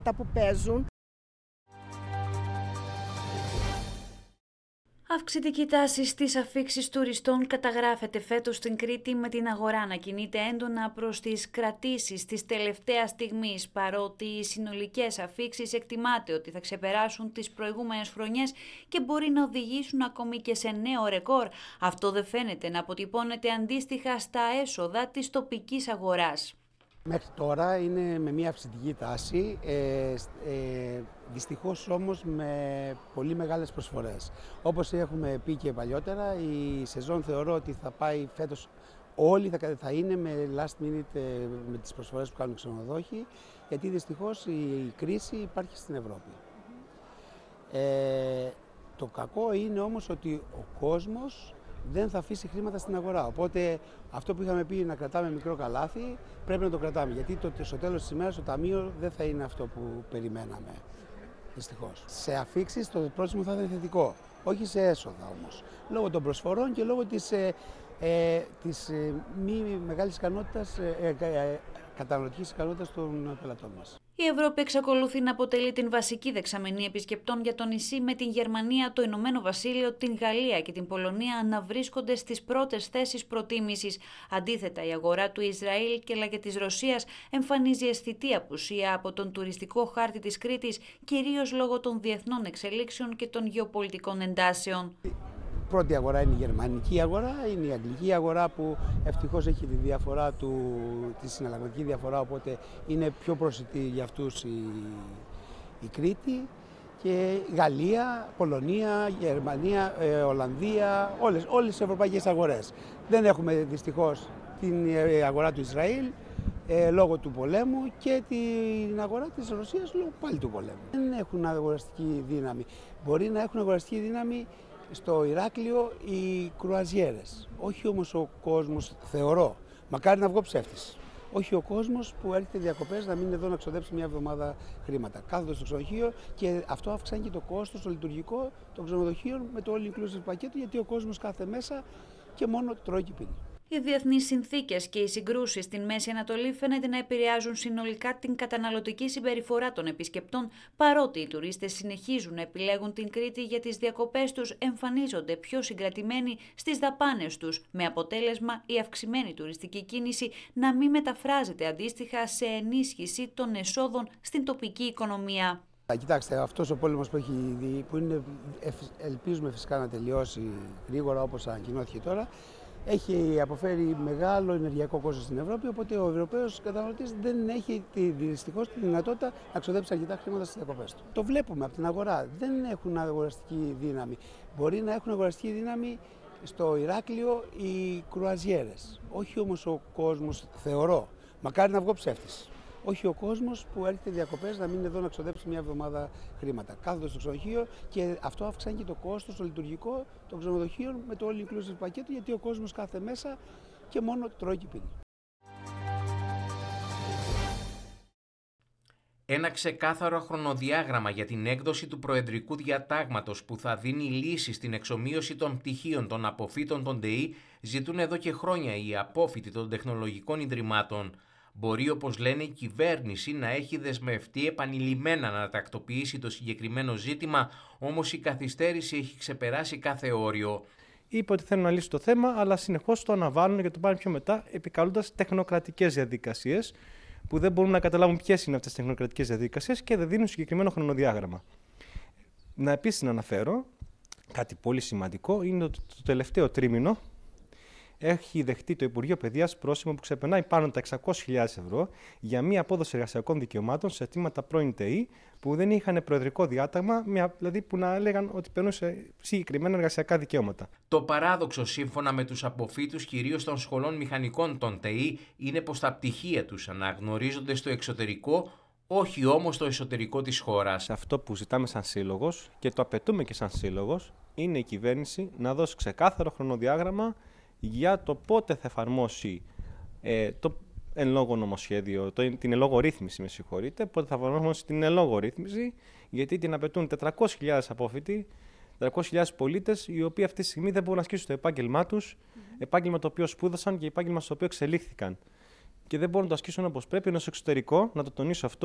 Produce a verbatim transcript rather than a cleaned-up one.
Τα που παίζουν. Αυξητική τάση στις αφίξεις τουριστών καταγράφεται φέτος στην Κρήτη, με την αγορά να κινείται έντονα προς τις κρατήσεις της τελευταίας στιγμής, παρότι οι συνολικές αφίξεις εκτιμάται ότι θα ξεπεράσουν τις προηγούμενες χρονιές και μπορεί να οδηγήσουν ακόμη και σε νέο ρεκόρ. Αυτό δεν φαίνεται να αποτυπώνεται αντίστοιχα στα έσοδα της τοπικής αγοράς. Μέχρι τώρα είναι με μια αυξητική τάση, ε, ε, δυστυχώς όμως με πολύ μεγάλες προσφορές. Όπως έχουμε πει και παλιότερα, η σεζόν θεωρώ ότι θα πάει φέτος όλοι, θα, θα είναι με last minute, ε, με τις προσφορές που κάνουν οι ξενοδόχοι, γιατί δυστυχώς η κρίση υπάρχει στην Ευρώπη. Ε, το κακό είναι όμως ότι ο κόσμος δεν θα αφήσει χρήματα στην αγορά. Οπότε αυτό που είχαμε πει να κρατάμε μικρό καλάθι, πρέπει να το κρατάμε. Γιατί το, στο τέλος της ημέρας το ταμείο δεν θα είναι αυτό που περιμέναμε. Δυστυχώς. Σε αφίξεις το πρόσημο θα είναι θετικό. Όχι σε έσοδα όμως. Λόγω των προσφορών και λόγω της, ε, ε, της ε, μη μεγάλης ικανότητας, ε, ε, ε, καταναλωτικής ικανότητας των πελατών μας. Η Ευρώπη εξακολουθεί να αποτελεί την βασική δεξαμενή επισκεπτών για το νησί, με την Γερμανία, το Ηνωμένο Βασίλειο, την Γαλλία και την Πολωνία να βρίσκονται στις πρώτες θέσεις προτίμησης. Αντίθετα, η αγορά του Ισραήλ και αλλά και της Ρωσίας εμφανίζει αισθητή απουσία από τον τουριστικό χάρτη της Κρήτης, κυρίως λόγω των διεθνών εξελίξεων και των γεωπολιτικών εντάσεων. Η πρώτη αγορά είναι η γερμανική αγορά, είναι η αγγλική αγορά που ευτυχώς έχει τη διαφορά του, τη συναλλαγματική διαφορά, οπότε είναι πιο προσιτή για αυτούς η, η Κρήτη, και Γαλλία, Πολωνία, Γερμανία, ε, Ολλανδία, όλες, όλες οι ευρωπαϊκές αγορές. Δεν έχουμε δυστυχώς την αγορά του Ισραήλ ε, λόγω του πολέμου και την αγορά της Ρωσίας λόγω πάλι του πολέμου. Δεν έχουν αγοραστική δύναμη. Μπορεί να έχουν αγοραστική δύναμη στο Ηράκλειο οι κρουαζιέρες, όχι όμως ο κόσμος, θεωρώ, μακάρι να βγω ψεύτης, όχι ο κόσμος που έρχεται διακοπές να μείνει εδώ να ξοδέψει μια εβδομάδα χρήματα. Κάθονται στο ξενοδοχείο και αυτό αυξάνει και το κόστος, το λειτουργικό των ξενοδοχείων με το all inclusive πακέτο, γιατί ο κόσμος κάθεται μέσα και μόνο τρώει και πίνει. Οι διεθνείς συνθήκες και οι συγκρούσεις στην Μέση Ανατολή φαίνεται να επηρεάζουν συνολικά την καταναλωτική συμπεριφορά των επισκεπτών, παρότι οι τουρίστες συνεχίζουν να επιλέγουν την Κρήτη για τις διακοπές τους, εμφανίζονται πιο συγκρατημένοι στις δαπάνες τους, με αποτέλεσμα η αυξημένη τουριστική κίνηση να μην μεταφράζεται αντίστοιχα σε ενίσχυση των εσόδων στην τοπική οικονομία. Κοιτάξτε, αυτός ο πόλεμος που έχει δει, που είναι, ελπίζουμε φυσικά να τελειώσει γρήγορα όπως ανακοινώθηκε τώρα, έχει αποφέρει μεγάλο ενεργειακό κόστος στην Ευρώπη, οπότε ο Ευρωπαίος καταναλωτής δεν έχει δυστυχώς τη δυνατότητα να ξοδέψει αρκετά χρήματα στις διακοπές του. Το βλέπουμε από την αγορά. Δεν έχουν αγοραστική δύναμη. Μπορεί να έχουν αγοραστική δύναμη στο Ηράκλειο οι κρουαζιέρες. Όχι όμως ο κόσμος, θεωρώ, μακάρι να βγω ψεύτης. Όχι ο κόσμος που έρχεται διακοπές να μείνει εδώ να ξοδέψει μια εβδομάδα χρήματα. Κάθονται στο ξενοδοχείο και αυτό αυξάνει και το κόστος, το λειτουργικό των ξενοδοχείων με το all inclusive πακέτο, γιατί ο κόσμος κάθεται μέσα και μόνο τρώει και πίνει. Ένα ξεκάθαρο χρονοδιάγραμμα για την έκδοση του προεδρικού διατάγματος που θα δίνει λύση στην εξομοίωση των πτυχίων των αποφύτων των ΤΕΗ ζητούν εδώ και χρόνια οι απόφοιτοι των τεχνολογικών ιδρυμάτων. Μπορεί, όπως λένε, η κυβέρνηση να έχει δεσμευτεί επανειλημμένα να τακτοποιήσει το συγκεκριμένο ζήτημα, όμως η καθυστέρηση έχει ξεπεράσει κάθε όριο. Είπε ότι θέλουν να λύσουν το θέμα, αλλά συνεχώς το αναβάλουν και το πάνε πιο μετά, επικαλούντας τεχνοκρατικές διαδικασίες, που δεν μπορούν να καταλάβουν ποιες είναι αυτές τις τεχνοκρατικές διαδικασίες και δεν δίνουν συγκεκριμένο χρονοδιάγραμμα. Να επίσης να αναφέρω κάτι πολύ σημαντικό, είναι ότι το τελευταίο τρίμηνο έχει δεχτεί το Υπουργείο Παιδείας πρόσημο που ξεπερνάει πάνω τα εξακόσιες χιλιάδες ευρώ για μία απόδοση εργασιακών δικαιωμάτων σε αιτήματα πρώην ΤΕΗ που δεν είχαν προεδρικό διάταγμα, δηλαδή που να έλεγαν ότι περνούν σε συγκεκριμένα εργασιακά δικαιώματα. Το παράδοξο, σύμφωνα με τους αποφύτους κυρίως των σχολών μηχανικών των ΤΕΗ, είναι πως τα πτυχία τους αναγνωρίζονται στο εξωτερικό, όχι όμως στο εσωτερικό της χώρας. Αυτό που ζητάμε σαν σύλλογος και το απαιτούμε και σαν σύλλογος είναι η κυβέρνηση να δώσει ξεκάθαρο χρονοδιάγραμμα για το πότε θα εφαρμόσει ε, το εν λόγω νομοσχέδιο, το, την εν λόγω ρύθμιση, με συγχωρείτε, πότε θα εφαρμόσει την εν λόγω ρύθμιση, γιατί την απαιτούν τετρακόσιες χιλιάδες απόφοιτοι, τετρακόσιες χιλιάδες πολίτες, οι οποίοι αυτή τη στιγμή δεν μπορούν να ασκήσουν το επάγγελμά τους, mm-hmm. επάγγελμα το οποίο σπούδασαν και επάγγελμα στο οποίο εξελίχθηκαν. Και δεν μπορούν να το ασκήσουν όπως πρέπει, ενώ στο εξωτερικό, να το τονίσω αυτό,